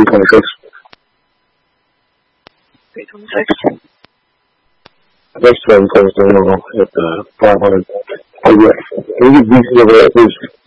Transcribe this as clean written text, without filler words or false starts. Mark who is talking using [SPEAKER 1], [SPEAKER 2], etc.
[SPEAKER 1] 326.
[SPEAKER 2] 326.
[SPEAKER 1] Next one comes along at 500. Oh, yeah. Can you give details of that, please?